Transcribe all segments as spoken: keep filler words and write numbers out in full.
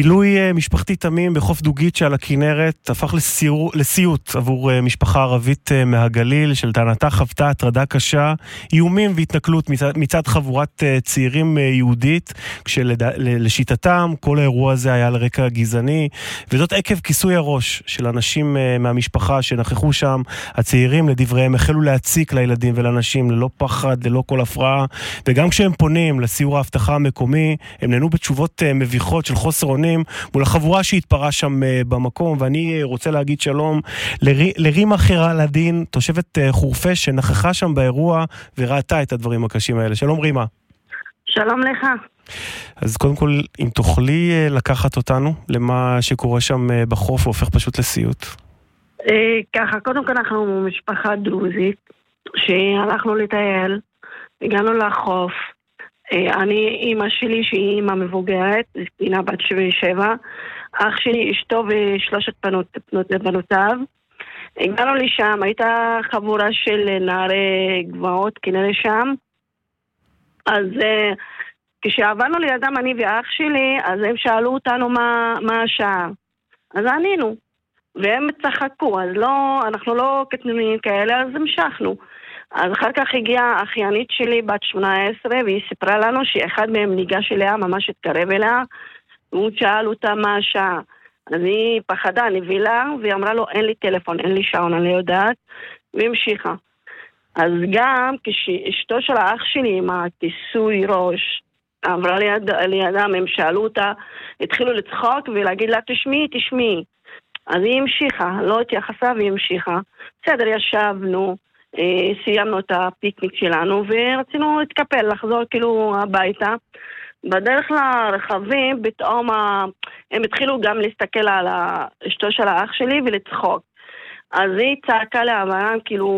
בילוי משפחתי תמים בחוף דוגית שעל הכנרת הפך לסיור, לסיוט עבור משפחה ערבית מהגליל, שלטענתה חוותה הטרדה קשה, איומים והתנכלות מצד, מצד חבורת צעירים יהודית, כשלשיטתם כל האירוע הזה היה על רקע גזעני, וזאת עקב כיסוי הראש של אנשים מהמשפחה שנכחו שם. הצעירים לדבריהם החלו להציק לילדים ולאנשים ללא פחד, ללא כל הפרעה, וגם כשהם פונים לסיור ההבטחה המקומי, הם נענו בתשובות מביכות של חוסר אונים מול החבורה שהתפרה שם במקום. ואני רוצה להגיד שלום לרימה חיראלדין, תושבת חורפיש שנכחה שם באירוע וראתה את הדברים הקשים האלה. שלום רימה. שלום לך. אז קודם כל, אם תוכלי לקחת אותנו למה שקורה שם בחוף, הוא הופך פשוט לסיוט. ככה, קודם כל אנחנו משפחה דרוזית שהלכנו לטייל, הגענו לחוף. אני, אמא שלי שהיא אמא מבוגרת, זקנה בת שבעים ושבע, אח שלי, אשתו ושלושת בנות, בנות, בנותיו. הגענו לשם, הייתה חבורה של נערי גבעות כנראה שם. אז כשעברנו לידם אני ואח שלי, אז הם שאלו אותנו מה, מה השעה. אז ענינו, והם צחקו, אז לא, אנחנו לא קטנונים כאלה, אז המשכנו. אז אחר כך הגיעה האחיינית שלי בת שמונה עשרה, והיא סיפרה לנו שאחד מהם ניגש אליה, ממש התקרב אליה, והוא שאל אותה מה השעה. אז היא פחדה, נבילה, והיא אמרה לו, אין לי טלפון, אין לי שעון, אני לא יודעת, והמשיכה. אז גם כשאשתו של האח שלי עם הכיסוי ראש, עברה ליד, לידם, הם שאלו אותה, התחילו לצחוק ולהגיד לה, תשמעי, תשמעי. אז היא המשיכה, לא התייחסה והיא המשיכה. בסדר, ישבנו, סיימנו את הפיקניק שלנו ורצינו להתקפל, לחזור כאילו הביתה. בדרך לרכבים פתאום הם התחילו גם להסתכל על אשתו של האח שלי ולצחוק. אז היא צעקה להבנה כאילו,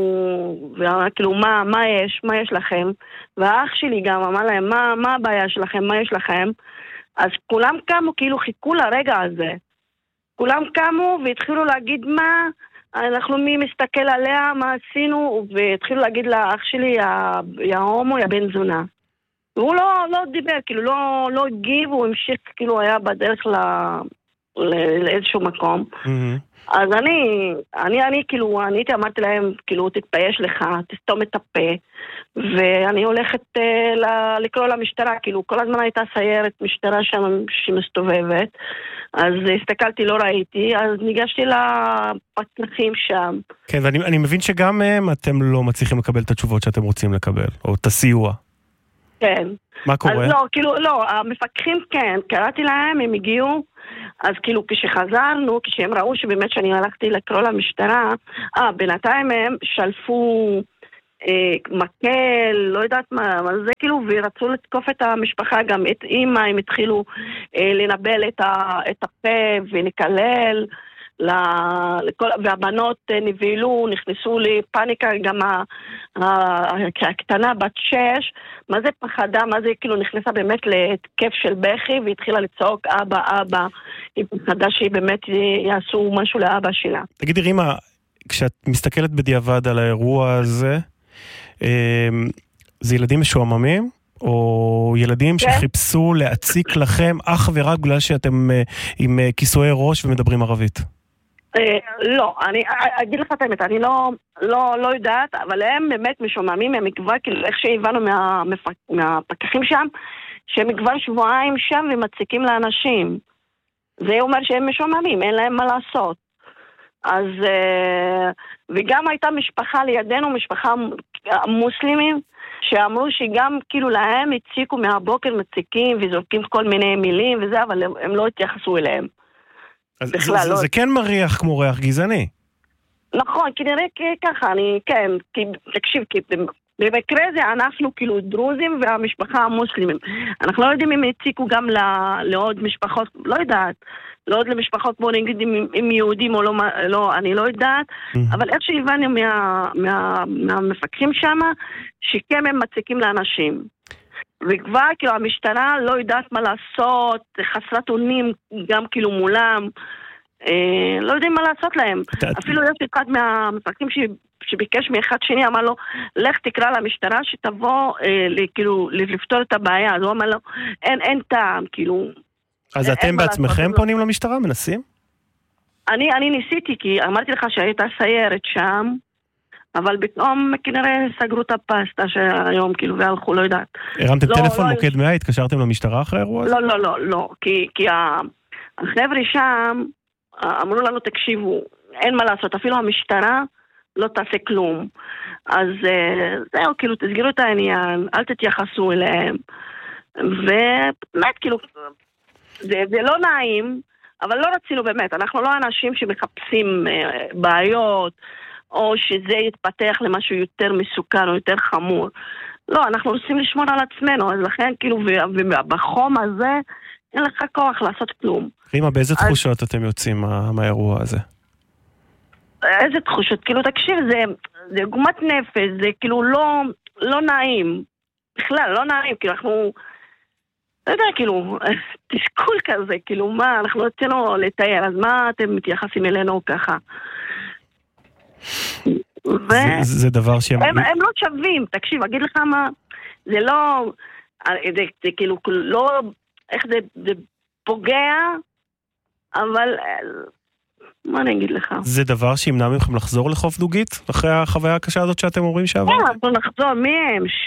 כאילו מה, מה יש, מה יש לכם? והאח שלי גם אמר להם, מה, מה הבעיה שלכם, מה יש לכם? אז כולם קמו, כאילו חיכו לרגע הזה. כולם קמו והתחילו להגיד מה, אנחנו מי מסתכל עליה, מה עשינו, והתחילו להגיד לאח שלי, יא הומו, יא בן זונה. והוא לא, לא דיבר, כאילו לא, לא הגיב, הוא המשיך, כאילו היה בדרך ל, ל, לאיזשהו מקום. Mm-hmm. אז אני, אני, אני, כאילו, אני הייתי אמרתי להם, כאילו, תתפייש לך, תסתום את הפה, ואני הולכת אה, ל, לקרוא למשטרה, כאילו, כל הזמן הייתה סיירת משטרה שם שמסתובבת, אז הסתכלתי, לא ראיתי, אז ניגשתי לפתחים שם. כן, ואני אני מבין שגם הם, אתם לא מצליחים לקבל את התשובות שאתם רוצים לקבל, או את הסיוע. כן. מה קורה? אז לא, כאילו, לא, המפקחים כן, קראתי להם, הם הגיעו, אז כאילו כשחזרנו, כשהם ראו שבאמת שאני הלכתי לקרוא למשטרה, אה, בינתיים הם שלפו אה, מקל, לא יודעת מה, אבל זה כאילו, ורצו לתקוף את המשפחה, גם את אמא, הם התחילו אה, לנבל את, ה, את הפה ונקלל, לכל, והבנות נבילו, נכנסו לפאניקה, גם הקטנה בת שש, מה זה פחדה, מה זה כאילו נכנסה באמת להתקף של בכי, והתחילה לצעוק אבא, אבא, היא פחדה שהיא באמת יעשו משהו לאבא שלה. תגידי רימה, כשאת מסתכלת בדיעבד על האירוע הזה, זה ילדים משועממים? או ילדים כן? שחיפשו להציק לכם אך ורק בגלל שאתם עם כיסויי ראש ומדברים ערבית? לא, אני אגיד לך את האמת, אני לא, לא, לא יודעת, אבל הם באמת משוממים, הם כבר, כאילו, איך שהבנו מהמפק, מהפקחים שם, שהם כבר שבועיים שם ומציקים לאנשים. זה אומר שהם משוממים, אין להם מה לעשות. אז, וגם הייתה משפחה לידינו, משפחה מוסלמים, שאמרו שגם כאילו להם הציקו מהבוקר מציקים וזורקים כל מיני מילים וזה, אבל הם, הם לא התייחסו אליהם. אז זה, זה, זה כן מריח כמו ריח גזעני. נכון, כנראה ככה, אני, כן, כי, תקשיב, כי במקרה זה אנחנו כאילו דרוזים והמשפחה המוסלמים. אנחנו לא יודעים אם הציקו גם לעוד משפחות, לא יודעת, לעוד למשפחות בוא נגיד אם, אם יהודים או לא, לא, אני לא יודעת, mm-hmm. אבל איך שהבנו מה, מה, מהמפקחים שם, שכם הם מציקים לאנשים. וכבר כאילו המשטרה לא יודעת מה לעשות, חסרת אונים גם כאילו מולם, אה, לא יודעים מה לעשות להם. אפילו יש אחד מהמפקחים ש, שביקש מאחד שני, אמר לו, לך תקרא למשטרה שתבוא אה, כאילו לפתור את הבעיה. אז הוא אמר לו, אין, אין טעם, כאילו. אז אתם בעצמכם פונים למשטרה, מנסים? אני, אני ניסיתי, כי אמרתי לך שהייתה סיירת שם, אבל פתאום כנראה סגרו את הפסטה שהיום, כאילו, והלכו, לא יודעת. הרמתם לא, טלפון, לא, מוקד מאה, התקשרתם למשטרה אחרי האירוע הזה? לא, לא, לא, לא, כי, כי החבר'ה שם אמרו לנו, תקשיבו, אין מה לעשות, אפילו המשטרה לא תעשה כלום. אז זהו, כאילו, תסגרו את העניין, אל תתייחסו אליהם, ובאמת, כאילו, זה, זה לא נעים, אבל לא רצינו באמת, אנחנו לא אנשים שמחפשים בעיות, או שזה יתפתח למשהו יותר מסוכן או יותר חמור. לא, אנחנו רוצים לשמור על עצמנו, אז לכן, כאילו, ובחום הזה, אין לך כוח לעשות כלום. רימה, באיזה תחושות אתם יוצאים מהאירוע הזה? איזה תחושות? כאילו, תקשיב, זה, זה גומת נפש, זה כאילו לא, לא נעים. בכלל, לא נעים, כאילו, אנחנו, לא יודע, כאילו, תסכול כזה, כאילו, מה, אנחנו רצינו לתאר, אז מה אתם מתייחסים אלינו ככה? ו... זה, זה דבר שהם... הם, הם לא שווים, תקשיב, אגיד לך מה, זה לא, זה, זה כאילו, לא, איך זה, זה פוגע, אבל... מה אני אגיד לך? זה דבר שימנע מכם לחזור לחוף דוגית? אחרי החוויה הקשה הזאת שאתם אומרים שעברתם? כן, אנחנו נחזור. מי הם ש...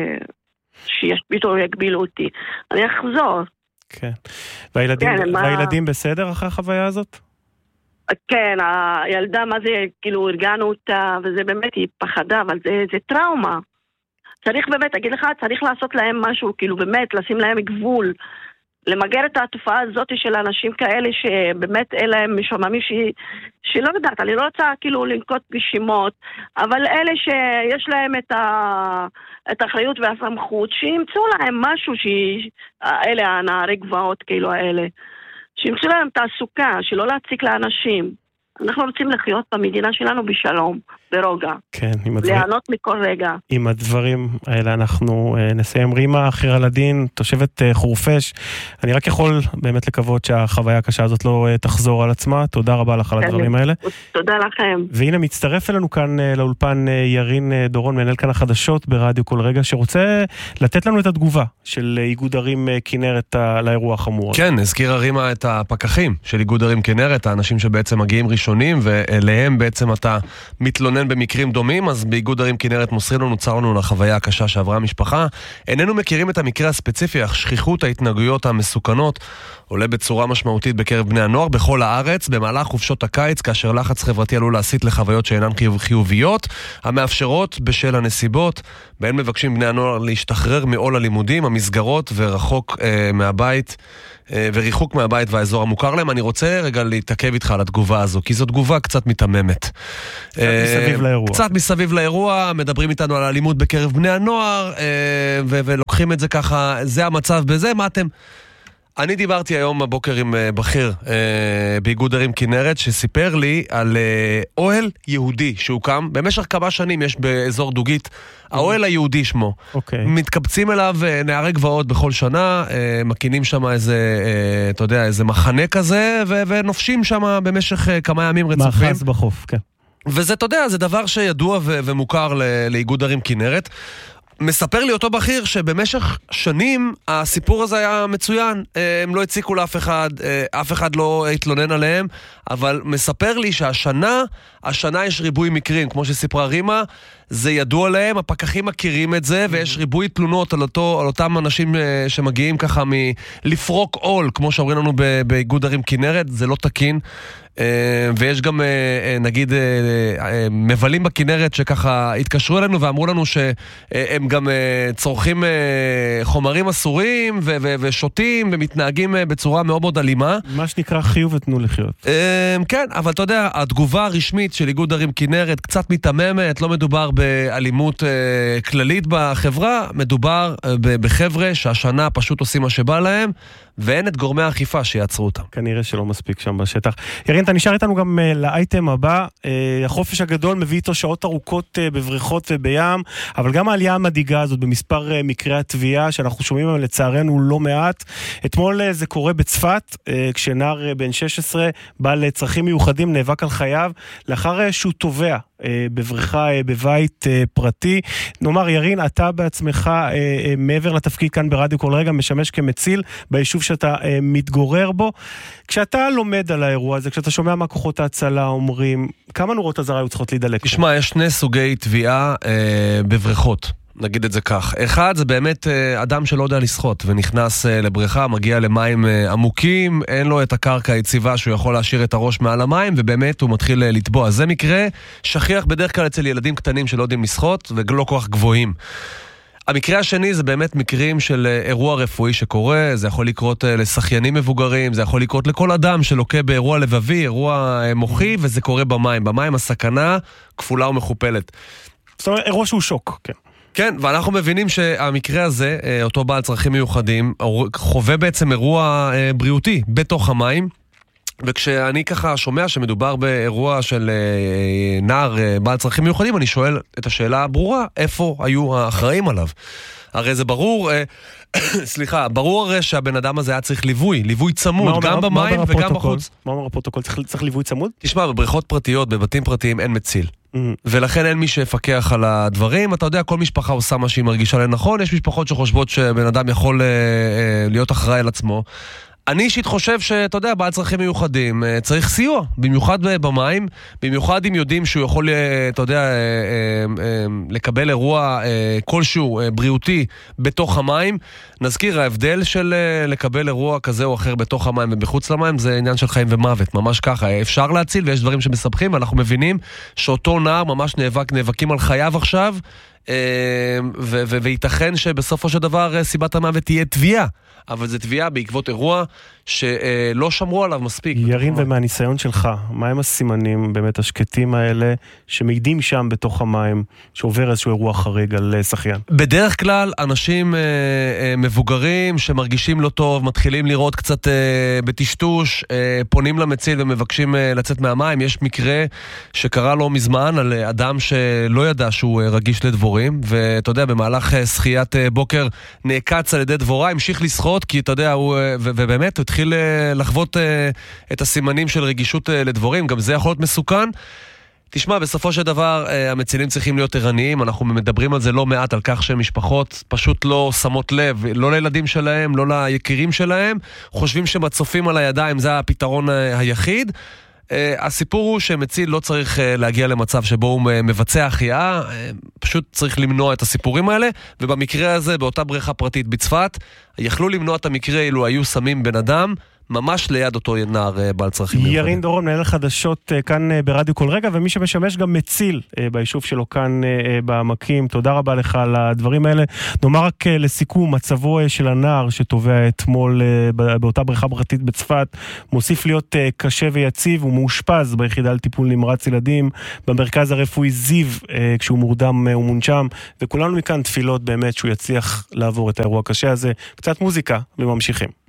שישפיטו או יגבילו אותי? אני אחזור. כן. והילדים, כן, והילדים מה... בסדר אחרי החוויה הזאת? כן, הילדה, מה זה, כאילו, הרגענו אותה, וזה באמת, היא פחדה, אבל זה, זה טראומה. צריך באמת, אגיד לך, צריך לעשות להם משהו, כאילו, באמת, לשים להם גבול. למגר את התופעה הזאת של אנשים כאלה שבאמת אלה הם משוממים ש... שלא יודעת, אני לא רוצה כאילו לנקוט בשמות, אבל אלה שיש להם את, ה... את האחריות והסמכות, שימצאו להם משהו, ש... אלה הנערי גבעות כאילו האלה, שימצאו להם תעסוקה, שלא להציק לאנשים. אנחנו רוצים לחיות במדינה שלנו בשלום, ברוגע. כן, עם הדברים... לענות מכל רגע. עם הדברים האלה אנחנו uh, נסיים. רימה אחיר אלדין, תושבת uh, חורפש. אני רק יכול באמת לקוות שהחוויה הקשה הזאת לא uh, תחזור על עצמה. תודה רבה לך על הדברים האלה. תודה לכם. והנה מצטרף אלינו כאן uh, לאולפן uh, ירין uh, דורון, מנהל כאן החדשות ברדיו כל רגע, שרוצה לתת לנו את התגובה של uh, איגוד ערים uh, כנרת uh, לאירוע החמור. כן, הזכירה רימה את הפקחים של איגוד ערים כנרת, האנשים שבעצם מגיעים ראשונים, ואליהם בעצם אתה מתלונן במקרים דומים. אז באיגוד ערים כנרת מוסרים לנו, צר לנו לחוויה הקשה שעברה המשפחה. איננו מכירים את המקרה הספציפי, אך שכיחות ההתנהגויות המסוכנות עולה בצורה משמעותית בקרב בני הנוער בכל הארץ, במהלך חופשות הקיץ, כאשר לחץ חברתי עלול להסיט לחוויות שאינן חיוביות, המאפשרות בשל הנסיבות, בהן מבקשים בני הנוער להשתחרר מעול הלימודים, המסגרות ורחוק אה, מהבית, וריחוק מהבית והאזור המוכר להם. אני רוצה רגע להתעכב איתך על התגובה הזו, כי זו תגובה קצת מתממת. קצת מסביב לאירוע. קצת מסביב לאירוע, מדברים איתנו על אלימות בקרב בני הנוער, ולוקחים את זה ככה, זה המצב בזה, מה אתם... אני דיברתי היום בבוקר עם בכיר באיגוד ערים כנרת, שסיפר לי על אוהל יהודי שהוקם במשך כמה שנים, יש באזור דוגית, האוהל היהודי שמו. אוקיי. מתקבצים אליו נערי גבעות בכל שנה, מקינים שם איזה, אתה יודע, איזה מחנה כזה, ונופשים שם במשך כמה ימים רצופים. מאחז בחוף, כן. וזה, אתה יודע, זה דבר שידוע ומוכר לאיגוד ערים כנרת. מספר לי אותו בכיר שבמשך שנים הסיפור הזה היה מצוין, הם לא הציקו לאף אחד, אף אחד לא התלונן עליהם, אבל מספר לי שהשנה, השנה יש ריבוי מקרים, כמו שסיפרה רימה, זה ידוע להם, הפקחים מכירים את זה, ויש ריבוי תלונות על, אותו, על אותם אנשים שמגיעים ככה מלפרוק עול, כמו שאומרים לנו באיגוד ערים כנרת, זה לא תקין. ויש גם נגיד מבלים בכנרת שככה התקשרו אלינו ואמרו לנו שהם גם צורכים חומרים אסורים ושותים ומתנהגים בצורה מאוד מאוד אלימה, מה שנקרא חיוב ותנו לחיות. כן, אבל אתה יודע, התגובה הרשמית של איגוד ערים כנרת קצת מתממת, לא מדובר באלימות כללית בחברה, מדובר בחבר'ה שהשנה פשוט עושים מה שבא להם, ואין את גורמי האכיפה שיעצרו אותם. כנראה שלא מספיק שם בשטח. ירין, אתה נשאר איתנו גם לאייטם הבא. החופש הגדול מביא איתו שעות ארוכות בבריכות ובים, אבל גם העלייה המדאיגה הזאת במספר מקרי התביעה, שאנחנו שומעים לצערנו לא מעט. אתמול זה קורה בצפת, כשנער בן שש עשרה בא לצרכים מיוחדים, נאבק על חייו, לאחר שהוא תובע בבריכה בבית פרטי. נאמר, ירין, אתה בעצמך, מעבר לתפקיד כאן ברדיו כל רגע, משמש כמציל ביישוב שאתה מתגורר בו. כשאתה לומד על האירוע הזה, כשאתה שומע מה כוחות ההצלה אומרים, כמה נורות אזהרה היו צריכות להידלק? תשמע, יש שני סוגי תביעה אה, בבריכות, נגיד את זה כך. אחד, זה באמת אה, אדם שלא יודע לשחות, ונכנס אה, לבריכה, מגיע למים אה, עמוקים, אין לו את הקרקע היציבה שהוא יכול להשאיר את הראש מעל המים, ובאמת הוא מתחיל אה, לטבוע. זה מקרה שכיח בדרך כלל אצל ילדים קטנים שלא יודעים לשחות, ולא כל כך גבוהים. המקרה השני זה באמת מקרים של אירוע רפואי שקורה, זה יכול לקרות לשחיינים מבוגרים, זה יכול לקרות לכל אדם שלוקה באירוע לבבי, אירוע מוחי, וזה קורה במים. במים הסכנה כפולה ומכופלת. זאת אומרת, אירוע שהוא שוק, כן. כן, ואנחנו מבינים שהמקרה הזה, אותו בעל צרכים מיוחדים, חווה בעצם אירוע בריאותי בתוך המים, וכשאני ככה שומע שמדובר באירוע של אה, נער אה, בעל צרכים מיוחדים, אני שואל את השאלה הברורה, איפה היו האחראים עליו? הרי זה ברור, אה, סליחה, ברור הרי שהבן אדם הזה היה צריך ליווי, ליווי צמוד, גם מה, במים מה וגם בחוץ. מה אומר הפרוטוקול? צריך, צריך ליווי צמוד? תשמע, בבריכות פרטיות, בבתים פרטיים אין מציל. Mm-hmm. ולכן אין מי שיפקח על הדברים. אתה יודע, כל משפחה עושה מה שהיא מרגישה לנכון, יש משפחות שחושבות שבן אדם יכול אה, אה, להיות אחראי על עצמו. אני אישית חושב שאתה יודע, בעל צרכים מיוחדים, צריך סיוע, במיוחד במים, במיוחד אם יודעים שהוא יכול, אתה יודע, לקבל אירוע כלשהו בריאותי בתוך המים. נזכיר, ההבדל של לקבל אירוע כזה או אחר בתוך המים ובחוץ למים, זה עניין של חיים ומוות, ממש ככה. אפשר להציל ויש דברים שמספחים, ואנחנו מבינים שאותו נער ממש נאבק, נאבקים על חייו עכשיו, וייתכן שבסופו של דבר סיבת המוות תהיה תביעה, אבל זה תביעה בעקבות אירוע שלא שמרו עליו מספיק. ירין, ומהניסיון שלך, מהם הסימנים באמת השקטים האלה שמעידים שם בתוך המים שעובר איזשהו אירוע חריג על שחיין? בדרך כלל אנשים מבוגרים שמרגישים לא טוב, מתחילים לראות קצת בטשטוש, פונים למציל ומבקשים לצאת מהמים. יש מקרה שקרה לא מזמן על אדם שלא ידע שהוא רגיש לדבורים, ואתה יודע, במהלך שחיית בוקר נעקץ על ידי דבורה, המשיך לשחות, כי אתה יודע, הוא, ו- ובאמת הוא התחיל לחוות את הסימנים של רגישות לדבורים, גם זה יכול להיות מסוכן. תשמע, בסופו של דבר המצילים צריכים להיות ערניים, אנחנו מדברים על זה לא מעט, על כך שמשפחות פשוט לא שמות לב, לא לילדים שלהם, לא ליקירים שלהם, חושבים שמצופים על הידיים, זה הפתרון היחיד. הסיפור הוא שמציל לא צריך להגיע למצב שבו הוא מבצע החייאה, פשוט צריך למנוע את הסיפורים האלה, ובמקרה הזה, באותה בריכה פרטית בצפת, יכלו למנוע את המקרה אילו היו שמים בן אדם, ממש ליד אותו נער בעל צרכים מיוחדים. ירין דורון, מנהל חדשות כאן ברדיו כל רגע, ומי שמשמש גם מציל ביישוב שלו כאן בעמקים. תודה רבה לך על הדברים האלה. נאמר רק לסיכום, מצבו של הנער שטובע אתמול באותה בריכה פרטית בצפת, מוסיף להיות קשה ויציב, הוא מאושפז ביחידה לטיפול נמרץ ילדים, במרכז הרפואי זיו, כשהוא מורדם ומונשם, וכולנו מכאן תפילות באמת שהוא יצליח לעבור את האירוע הקשה הזה. קצת מוזיקה וממשיכים.